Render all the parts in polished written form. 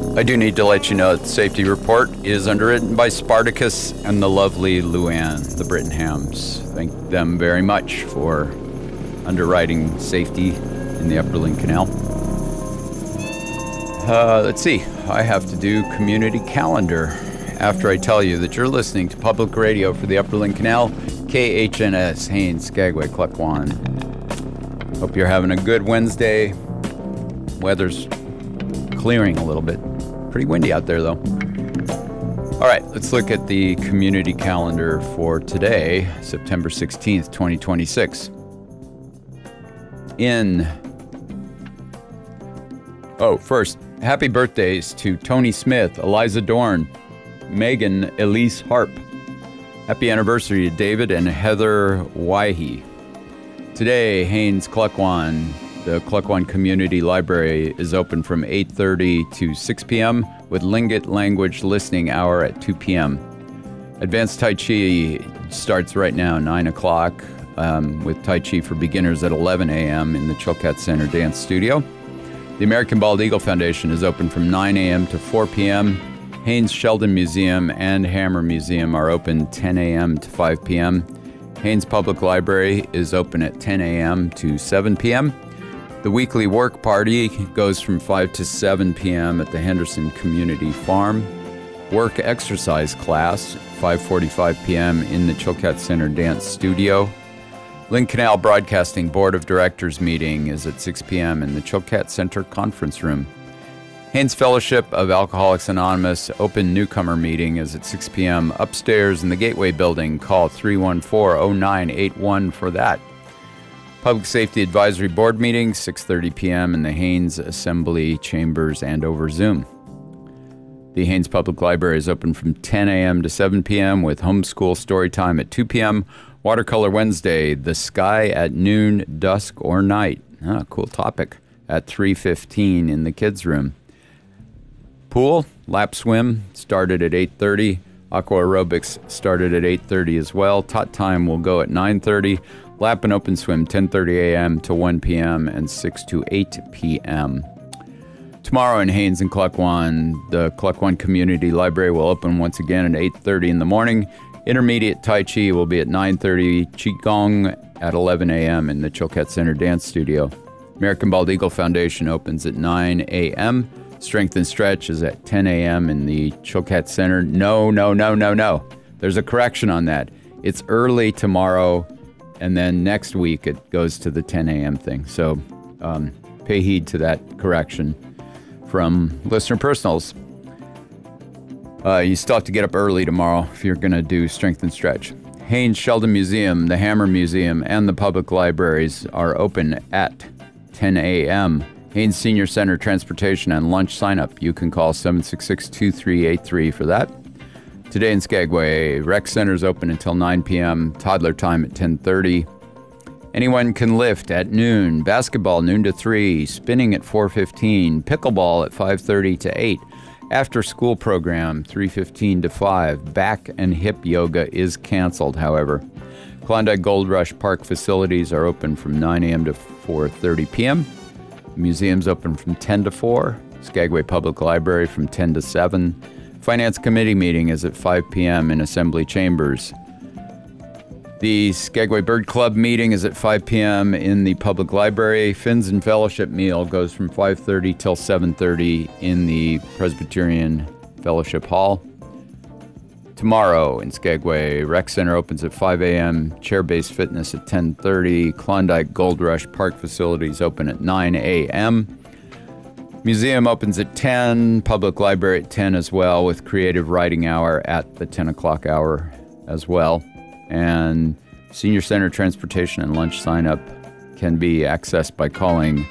I do need to let you know that the safety report is underwritten by Spartacus and the lovely Luann, the Brittenhams. Thank them very much for underwriting safety in the Upper Canal. Let's see. I have to do community calendar after I tell you that you're listening to public radio for the Upper Canal, KHNS, Haines, Skagway, Klukwan. Hope you're having a good Wednesday. Weather's clearing a little bit. Pretty windy out there, though. All right, let's look at the community calendar for today, September 16th, 2026. First, happy birthdays to Tony Smith, Eliza Dorn, Megan Elise Harp. Happy anniversary to David and Heather Wyhe. Today, Haines, Klukwan. The Klukwan Community Library is open from 8:30 to 6 p.m. with Lingit Language Listening Hour at 2 p.m. Advanced Tai Chi starts right now, 9 o'clock, with Tai Chi for beginners at 11 a.m. in the Chilkat Center Dance Studio. The American Bald Eagle Foundation is open from 9 a.m. to 4 p.m. Haines Sheldon Museum and Hammer Museum are open 10 a.m. to 5 p.m. Haines Public Library is open at 10 a.m. to 7 p.m. The weekly work party goes from 5 to 7 p.m. at the Henderson Community Farm. Work exercise class, 5:45 p.m. in the Chilkat Center Dance Studio. Lynn Canal Broadcasting Board of Directors meeting is at 6 p.m. in the Chilkat Center Conference Room. Haines Fellowship of Alcoholics Anonymous Open Newcomer meeting is at 6 p.m. upstairs in the Gateway Building. Call 314-0981 for that. Public Safety Advisory Board meeting, 6:30 p.m. in the Haines Assembly Chambers and over Zoom. The Haines Public Library is open from 10 a.m. to 7 p.m. with homeschool story time at 2 p.m. Watercolor Wednesday, the sky at noon, dusk, or night. Cool topic. At 3:15 in the kids' room. Pool, lap swim started at 8:30. Aqua aerobics started at 8:30 as well. Tot time will go at 9:30. Lap and open swim 10:30 a.m. to 1 p.m. and 6 to 8 p.m. Tomorrow in Haines and Klukwan, the Klukwan Community Library will open once again at 8:30 in the morning. Intermediate Tai Chi will be at 9:30. Qigong at 11 a.m. in the Chilkat Center Dance Studio. American Bald Eagle Foundation opens at 9 a.m. Strength and Stretch is at 10 a.m. in the Chilkat Center. No. There's a correction on that. It's early tomorrow, and then next week it goes to the 10 a.m. thing. So pay heed to that correction from listener personals. You still have to get up early tomorrow if you're going to do Strength and Stretch. Haines Sheldon Museum, the Hammer Museum, and the public libraries are open at 10 a.m. Haines Senior Center Transportation and Lunch Sign-Up. You can call 766-2383 for that. Today in Skagway, Rec Center is open until 9 p.m. Toddler time at 10:30. Anyone can lift at noon. Basketball noon to 3. Spinning at 4:15. Pickleball at 5:30 to 8. After school program 3:15 to 5. Back and hip yoga is canceled, however. Klondike Gold Rush Park facilities are open from 9 a.m. to 4:30 p.m. Museums open from 10 to 4. Skagway Public Library from 10 to 7. Finance Committee meeting is at 5 p.m. in Assembly Chambers. The Skagway Bird Club meeting is at 5 p.m. in the Public Library. Fins and Fellowship meal goes from 5:30 till 7:30 in the Presbyterian Fellowship Hall. Tomorrow in Skagway, Rec Center opens at 5 a.m., Chair-Based Fitness at 10:30, Klondike Gold Rush Park facilities open at 9 a.m., Museum opens at 10, Public Library at 10 as well, with Creative Writing Hour at the 10 o'clock hour as well. And Senior Center Transportation and Lunch sign-up can be accessed by calling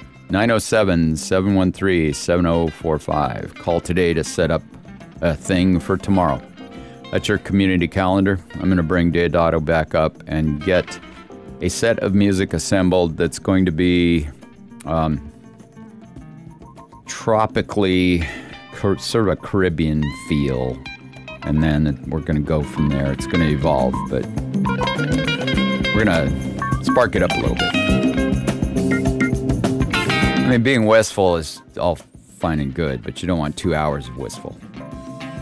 907-713-7045. Call today to set up a thing for tomorrow. That's your community calendar. I'm going to bring Deodato back up and get a set of music assembled that's going to be tropically, sort of a Caribbean feel. And then we're going to go from there. It's going to evolve, but we're going to spark it up a little bit. I mean, being westful is all fine and good, but you don't want 2 hours of wistful.